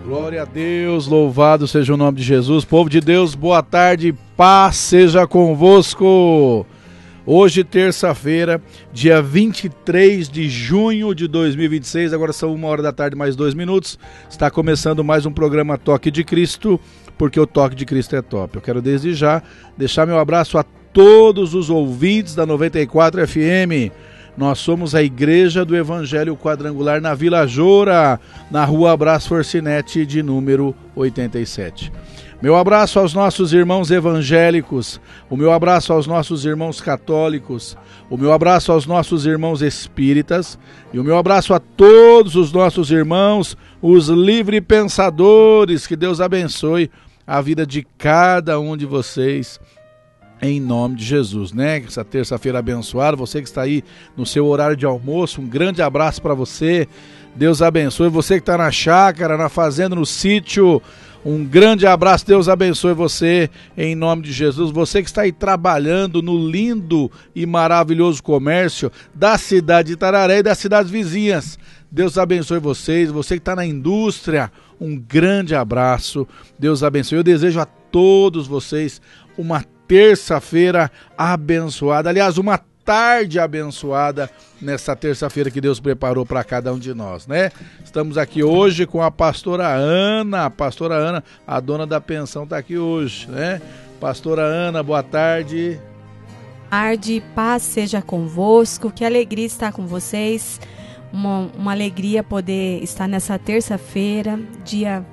Glória a Deus, louvado seja o nome de Jesus. Povo de Deus, boa tarde, paz seja convosco. Hoje, terça-feira, dia 23 de junho de 2026, agora são 1 hora da tarde mais 2 minutos. Está começando mais um programa Toque de Cristo, porque o Toque de Cristo é top. Eu quero desde já deixar meu abraço a todos os ouvintes da 94 FM. Nós somos a Igreja do Evangelho Quadrangular na Vila Joura, na rua Brás Forcinete, de número 87. Meu abraço aos nossos irmãos evangélicos, o meu abraço aos nossos irmãos católicos, o meu abraço aos nossos irmãos espíritas e o meu abraço a todos os nossos irmãos, os livre-pensadores. Que Deus abençoe a vida de cada um de vocês. Em nome de Jesus, né? Essa terça-feira abençoada, você que está aí no seu horário de almoço, um grande abraço para você. Deus abençoe. Você que está na chácara, na fazenda, no sítio, um grande abraço. Deus abençoe você em nome de Jesus. Você que está aí trabalhando no lindo e maravilhoso comércio da cidade de Itararé e das cidades vizinhas. Deus abençoe vocês. Você que está na indústria, um grande abraço. Deus abençoe. Eu desejo a todos vocês uma terça-feira abençoada, aliás, uma tarde abençoada nessa terça-feira que Deus preparou para cada um de nós, né? Estamos aqui hoje com a pastora Ana, a dona da pensão está aqui hoje, né? Pastora Ana, boa tarde. Boa tarde, paz seja convosco, que alegria estar com vocês, uma alegria poder estar nessa terça-feira, dia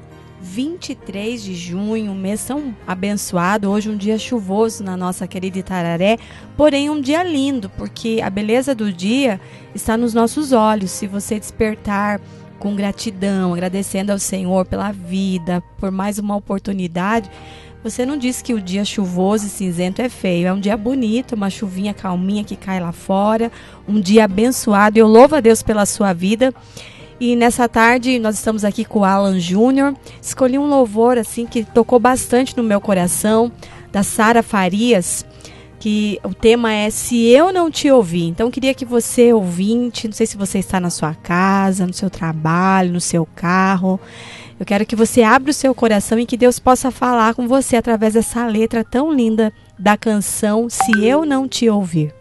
23 de junho, um mês tão abençoado, hoje um dia chuvoso na nossa querida Itararé, porém um dia lindo, porque a beleza do dia está nos nossos olhos. Se você despertar com gratidão, agradecendo ao Senhor pela vida, por mais uma oportunidade, você não diz que o dia chuvoso e cinzento é feio, é um dia bonito, uma chuvinha calminha que cai lá fora, um dia abençoado. Eu louvo a Deus pela sua vida. E nessa tarde nós estamos aqui com o Alan Júnior. Escolhi um louvor assim que tocou bastante no meu coração, da Sara Farias, que o tema é Se Eu Não Te Ouvir. Então queria que você, ouvinte, não sei se você está na sua casa, no seu trabalho, no seu carro, eu quero que você abra o seu coração e que Deus possa falar com você através dessa letra tão linda da canção Se Eu Não Te Ouvir.